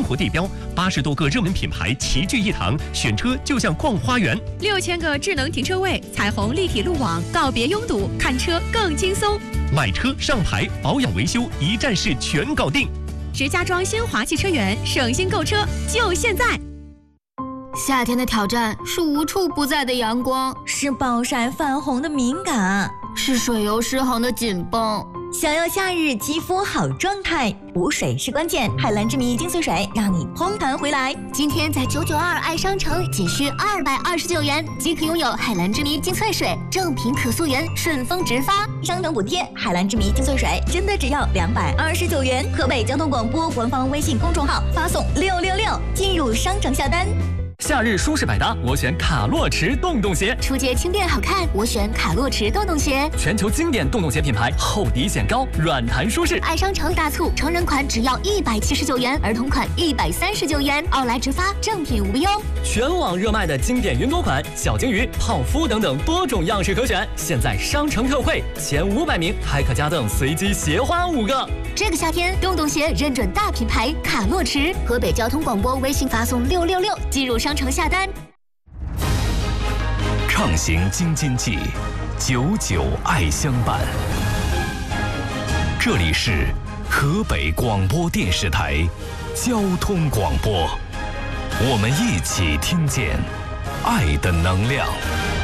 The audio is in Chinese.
活地标，80多个热门品牌齐聚一堂，选车就像逛花园。 6000个智能停车位，彩虹立体路网，告别拥堵，看车更轻松。 买车、上牌、保养、维修，一站式全搞定。 石家庄新华汽车园，省心购车就现在。 夏天的挑战是无处不在的阳光， 是暴晒泛红的敏感， 是水油失衡的紧绷。 想要夏日肌肤好状态，补水是关键。海蓝之谜精粹水让你蓬弹回来。 今天在992爱商城仅需229元即可拥有海蓝之谜精粹水，正品可溯源，顺丰直发， 商城补贴。海蓝之谜精粹水真的只要229元。河北交通广播官方微信公众号发送666进入商城下单。 夏日舒适百搭，我选卡洛驰洞洞鞋。 出街轻便好看，我选卡洛驰洞洞鞋。 全球经典洞洞鞋品牌，厚底显高，软弹舒适。 爱商城大促，成人款只要179元，儿童款139元，奥莱直发，正品无忧。 全网热卖的经典云朵款、小鲸鱼、泡芙等等多种样式可选，现在商城特惠，前500名还可加赠随机鞋花5个。 这个夏天，洞洞鞋认准大品牌卡洛驰。河北交通广播微信发送666进入商城下单。 畅行京津冀，99爱相伴。这里是河北广播电视台交通广播，我们一起听见爱的能量。